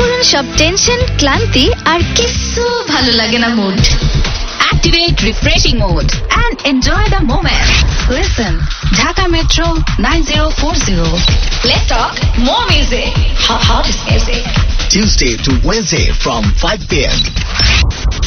করুন সব টেনশন, ক্লান্তি আর কিছু ভালো লাগে না mood. Activate refreshing mode and enjoy the moment. Listen, Dhaka Metro 9040. Let's talk more music. Hottest music. Tuesday to Wednesday from 5 p.m.